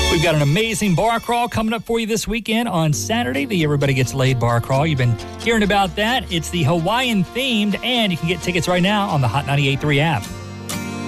We've got an amazing bar crawl coming up for you this weekend on Saturday, the Everybody Gets Laid bar crawl. You've been hearing about that. It's the Hawaiian themed, and you can get tickets right now on the Hot 98.3 app.